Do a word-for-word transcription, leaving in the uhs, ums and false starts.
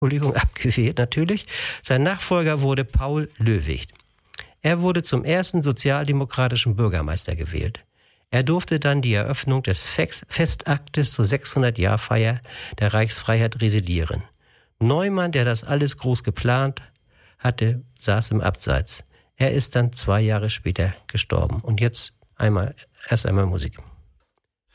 Entschuldigung, abgewählt natürlich. Sein Nachfolger wurde Paul Löwigt. Er wurde zum ersten sozialdemokratischen Bürgermeister gewählt. Er durfte dann die Eröffnung des Festaktes zur sechshundert-Jahr-Feier der Reichsfreiheit residieren. Neumann, der das alles groß geplant hatte, saß im Abseits. Er ist dann zwei Jahre später gestorben. Und jetzt einmal, erst einmal Musik.